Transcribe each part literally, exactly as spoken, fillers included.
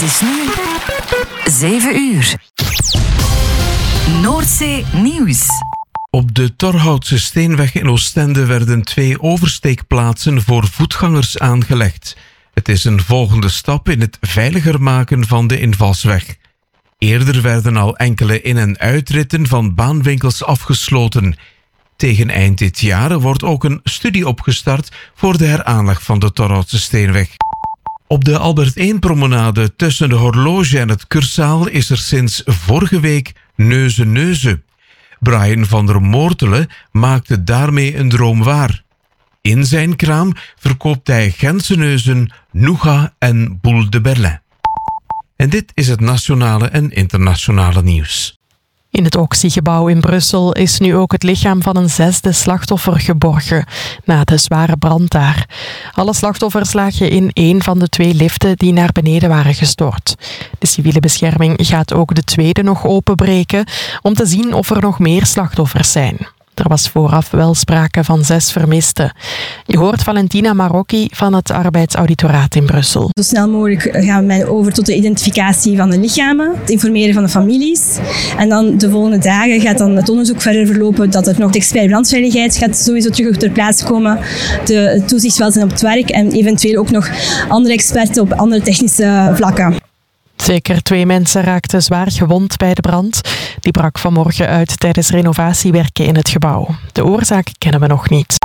is nu zeven uur. Noordzee Nieuws. Op de Torhoutse Steenweg in Oostende werden twee oversteekplaatsen voor voetgangers aangelegd. Het is een volgende stap in het veiliger maken van de invalsweg. Eerder werden al enkele in- en uitritten van baanwinkels afgesloten. Tegen eind dit jaar wordt ook een studie opgestart voor de heraanleg van de Torhoutse Steenweg. Op de Albert één-promenade tussen de Horloge en het Cursaal is er sinds vorige week neuze-neuze. Brian van der Moortelen maakte daarmee een droom waar. In zijn kraam verkoopt hij Gentseneuzen, Nougat en Boule de Berlin. En dit is het nationale en internationale nieuws. In het Oxy-gebouw in Brussel is nu ook het lichaam van een zesde slachtoffer geborgen, na de zware brand daar. Alle slachtoffers lagen in één van de twee liften die naar beneden waren gestort. De civiele bescherming gaat ook de tweede nog openbreken om te zien of er nog meer slachtoffers zijn. Er was vooraf wel sprake van zes vermisten. Je hoort Valentina Marocchi van het Arbeidsauditoraat in Brussel. Zo snel mogelijk gaan we over tot de identificatie van de lichamen, het informeren van de families. En dan de volgende dagen gaat dan het onderzoek verder verlopen dat er nog de expert brandveiligheid gaat sowieso terug ter plaatse komen. De toezichtswelzijn op het werk en eventueel ook nog andere experten op andere technische vlakken. Zeker twee mensen raakten zwaar gewond bij de brand. Die brak vanmorgen uit tijdens renovatiewerken in het gebouw. De oorzaak kennen we nog niet.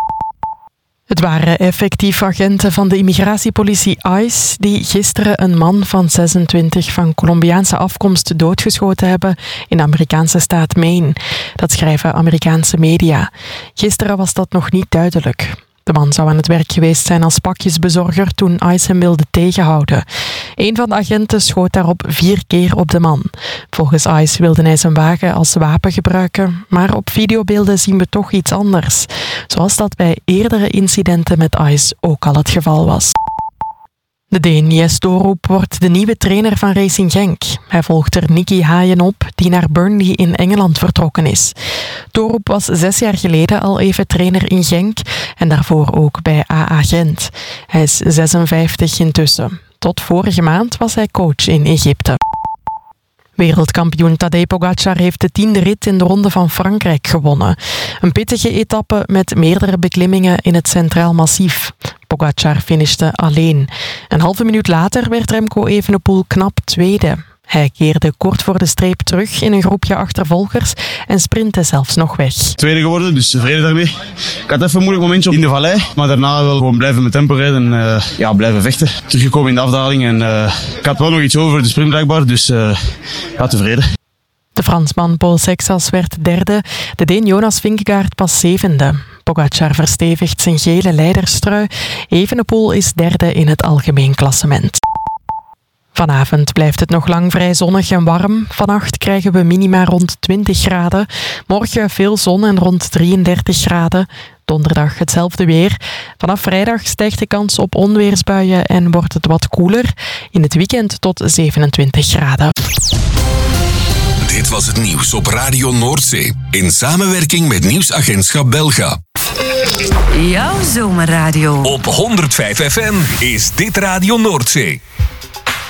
Het waren effectief agenten van de immigratiepolitie ICE die gisteren een man van zesentwintig van Colombiaanse afkomst doodgeschoten hebben in de Amerikaanse staat Maine. Dat schrijven Amerikaanse media. Gisteren was dat nog niet duidelijk. De man zou aan het werk geweest zijn als pakjesbezorger toen ICE hem wilde tegenhouden. Een van de agenten schoot daarop vier keer op de man. Volgens ICE wilde hij zijn wagen als wapen gebruiken, maar op videobeelden zien we toch iets anders. Zoals dat bij eerdere incidenten met ICE ook al het geval was. De Deen Jes Torup wordt de nieuwe trainer van Racing Genk. Hij volgt er Nicky Haaien op, die naar Burnley in Engeland vertrokken is. Torup was zes jaar geleden al even trainer in Genk en daarvoor ook bij A A Gent. Hij is zesenvijftig intussen. Tot vorige maand was hij coach in Egypte. Wereldkampioen Tadej Pogačar heeft de tiende rit in de Ronde van Frankrijk gewonnen. Een pittige etappe met meerdere beklimmingen in het Centraal Massief. Pogačar finishte alleen. Een halve minuut later werd Remco Evenepoel knap tweede. Hij keerde kort voor de streep terug in een groepje achtervolgers en sprintte zelfs nog weg. Tweede geworden, dus tevreden daarmee. Ik had even een moeilijk momentje in de vallei, maar daarna wel gewoon blijven met tempo rijden en uh, ja, blijven vechten. Teruggekomen in de afdaling en uh, ik had wel nog iets over de sprint blijkbaar, dus uh, ja, tevreden. De Fransman Paul Sexas werd derde, de Deen Jonas Vingegaard pas zevende. Pogačar verstevigt zijn gele leiderstrui. Evenepoel is derde in het algemeen klassement. Vanavond blijft het nog lang vrij zonnig en warm. Vannacht krijgen we minima rond twintig graden. Morgen veel zon en rond drieëndertig graden. Donderdag hetzelfde weer. Vanaf vrijdag stijgt de kans op onweersbuien en wordt het wat koeler. In het weekend tot zevenentwintig graden. Dit was het nieuws op Radio Noordzee. In samenwerking met nieuwsagentschap Belga. Jouw zomerradio. Op honderdvijf F M is dit Radio Noordzee.